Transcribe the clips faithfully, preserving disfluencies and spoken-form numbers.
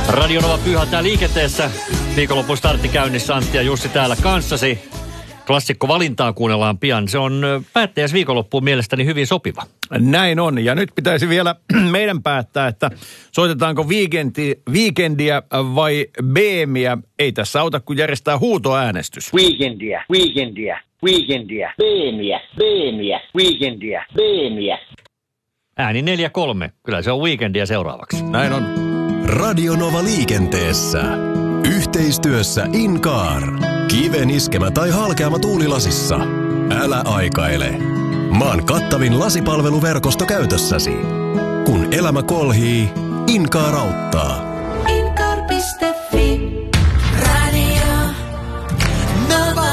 Radio Nova Pyhätään liikenteessä. Viikonlopun startti käynnissä. Antti ja Jussi täällä kanssasi. Klassikko valintaa kuunnellaan pian. Se on päättäjäs viikonloppuun mielestäni hyvin sopiva. Näin on. Ja nyt pitäisi vielä meidän päättää, että soitetaanko viikendi, viikendiä vai beemiä. Ei tässä auta, kun järjestää huutoäänestys. Viikendiä, viikendiä, viikendiä, beemiä, beemiä, viikendiä, beemiä. Ääni neljä kolme. Kyllä se on viikendiä seuraavaksi. Näin on. Radio Nova liikenteessä. Yhteistyössä Incar. Kiven iskemä tai halkeama tuulilasissa. Älä aikaile. Maan kattavin lasipalveluverkosto käytössäsi. Kun elämä kolhii, Incar auttaa. Incar piste fi. Radio Nova.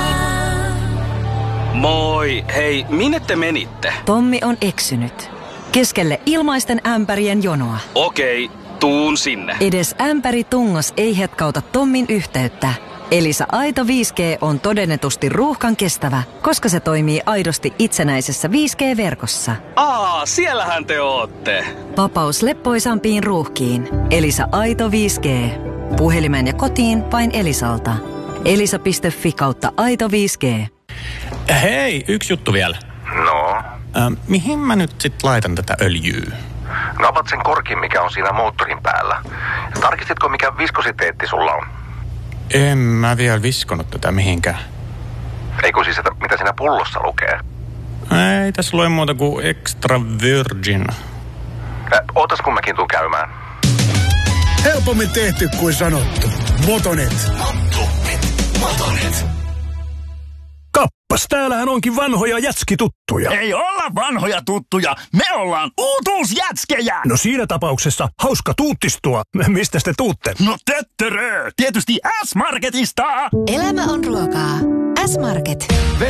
Moi, hei, minne te menitte? Tommi on eksynyt. Keskelle ilmaisten ämpärien jonoa. Okei, tuun sinne. Edes ämpäri tungos ei hetkauta Tommin yhteyttä. Elisa Aito viisi G on todennetusti ruuhkan kestävä, koska se toimii aidosti itsenäisessä viisi G-verkossa. Aa, siellähän te ootte. Vapaus leppoisampiin ruuhkiin. Elisa Aito viisi G. Puhelimeen ja kotiin vain Elisalta. elisa piste fi kautta aito viisi G. Hei, yksi juttu vielä. No? Ähm, mihin mä nyt sit laitan tätä öljyä? Napat sen korkin, mikä on siinä moottorin päällä. Tarkistitko, mikä viskositeetti sulla on? En mä vielä viskonut tätä mihinkään. Eikö siis, että mitä siinä pullossa lukee? Ei tässä lue muuta kuin extra virgin. Äh, ootas kun mäkin tuun käymään. Helpommin tehty kuin sanottu. Motonet. Motonet. Kappas, täällähän onkin vanhoja jätskituttuja. Ei olla vanhoja tuttuja, me ollaan uutuusjätskejä. No siinä tapauksessa hauska tuuttistua. Mistä te tuutte? No töttörö, tietysti S-Marketista. Elämä on ruokaa. S-Market.